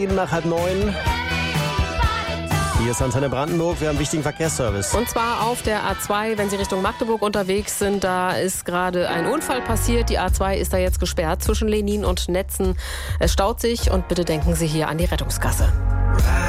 Nach 8:30. Hier ist Antenne Brandenburg, wir haben einen wichtigen Verkehrsservice. Und zwar auf der A2, wenn Sie Richtung Magdeburg unterwegs sind, da ist gerade ein Unfall passiert. Die A2 ist da jetzt gesperrt zwischen Lenin und Netzen. Es staut sich und bitte denken Sie hier an die Rettungsgasse.